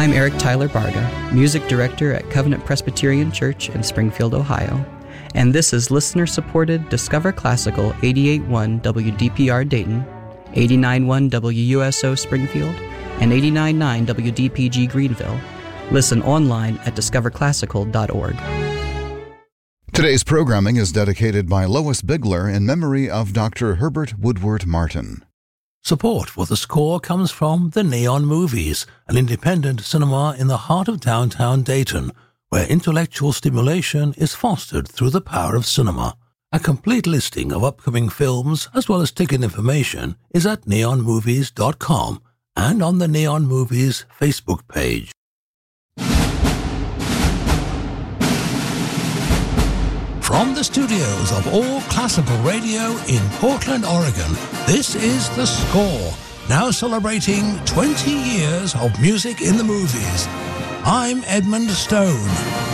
I'm Eric Tyler Barga, Music Director at Covenant Presbyterian Church in Springfield, Ohio, and this is listener-supported Discover Classical 88.1 WDPR Dayton, 89.1 WUSO Springfield, and 89.9 WDPG Greenville. Listen online at discoverclassical.org. Today's programming is dedicated by Lois Bigler in memory of Dr. Herbert Woodward Martin. Support for The Score comes from The Neon Movies, an independent cinema in the heart of downtown Dayton, where intellectual stimulation is fostered through the power of cinema. A complete listing of upcoming films, as well as ticket information, is at neonmovies.com and on the Neon Movies Facebook page. From the studios of All Classical Radio in Portland, Oregon, this is The Score, now celebrating 20 years of music in the movies. I'm Edmund Stone.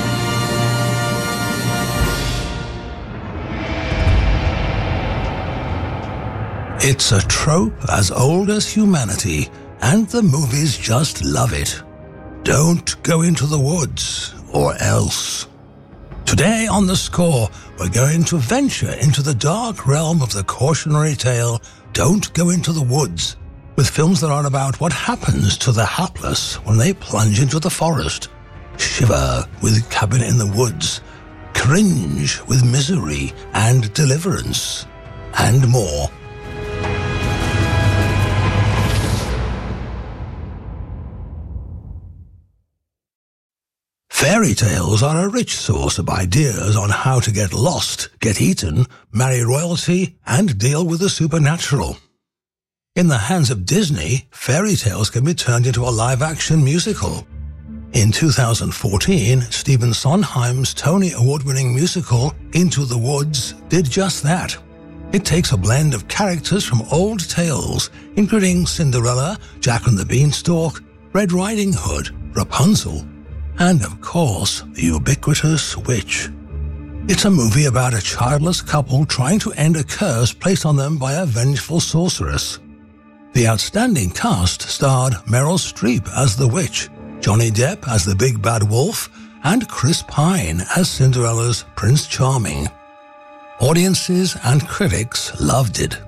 It's a trope as old as humanity, and the movies just love it. Don't go into the woods, or else. Today on The Score, we're going to venture into the dark realm of the cautionary tale, Don't Go Into the Woods, with films that are about what happens to the hapless when they plunge into the forest, shiver with Cabin in the Woods, cringe with Misery and Deliverance, and more. Fairy tales are a rich source of ideas on how to get lost, get eaten, marry royalty, and deal with the supernatural. In the hands of Disney, fairy tales can be turned into a live-action musical. In 2014, Stephen Sondheim's Tony Award-winning musical, Into the Woods, did just that. It takes a blend of characters from old tales, including Cinderella, Jack and the Beanstalk, Red Riding Hood, Rapunzel, and, of course, the ubiquitous witch. It's a movie about a childless couple trying to end a curse placed on them by a vengeful sorceress. The outstanding cast starred Meryl Streep as the witch, Johnny Depp as the big bad wolf, and Chris Pine as Cinderella's Prince Charming. Audiences and critics loved it.